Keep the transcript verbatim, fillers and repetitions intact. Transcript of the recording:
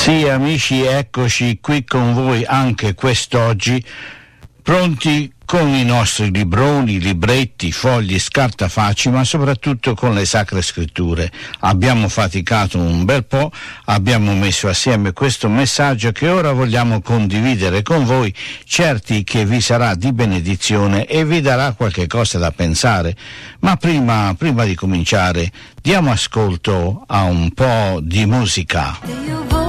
Sì, amici, eccoci qui con voi anche quest'oggi, pronti con i nostri libroni, libretti, fogli, scartafacci, ma soprattutto con le sacre scritture. Abbiamo faticato un bel po', abbiamo messo assieme questo messaggio che ora vogliamo condividere con voi, certi che vi sarà di benedizione e vi darà qualche cosa da pensare. Ma prima, prima di cominciare, diamo ascolto a un po' di musica.